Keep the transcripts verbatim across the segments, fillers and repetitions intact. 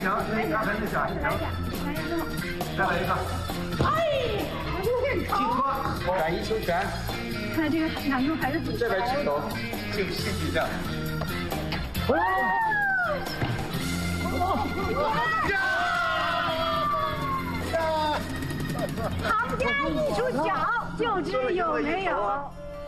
行，那你刚才那啥，行，再来一个。 哎，有点长。 金科，转一球拳。 看这个难度还是这边击球，就吸几下。哇！ 行家一出脚，就知有没有。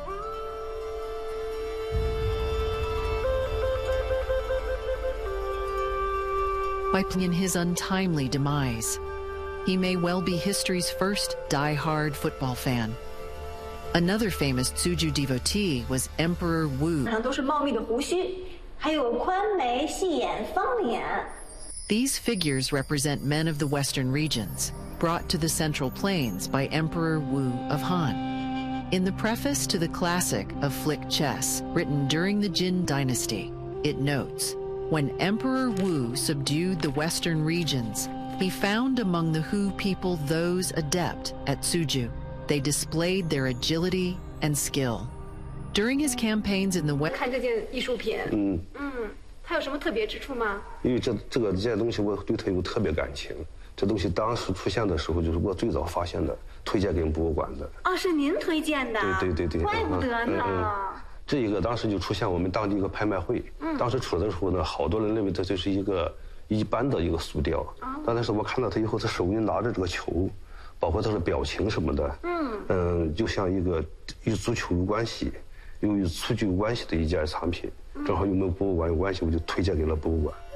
By in his untimely demise, he may well be history's first die-hard football fan. Another famous Tsuju devotee was Emperor Wu. 都是茂密的胡须，还有宽眉、细眼、方脸。 These figures represent men of the western regions, brought to the Central Plains by Emperor Wu of Han. In the preface to the classic of Flick Chess, written during the Jin dynasty, it notes, when Emperor Wu subdued the western regions, he found among the Hu people those adept at Tsuju. They displayed their agility and skill. During his campaigns in the West, 看这件艺术品，嗯嗯，它有什么特别之处吗？ 因为这这个这件东西我对它有特别感情。这东西当时出现的时候，就是我最早发现的，推荐给博物馆的。 哦，是您推荐的？ 对对对对， 怪不得呢。 嗯嗯 这一个当时就出现我们当地一个拍卖会，嗯、当时出的时候呢，好多人认为这就是一个一般的一个塑雕，哦、但是我看到他以后，他手里拿着这个球，包括他的表情什么的，嗯嗯，就像一个与足球有关系、又与蹴鞠有关系的一件产品，正好又跟博物馆有关系，我就推荐给了博物馆。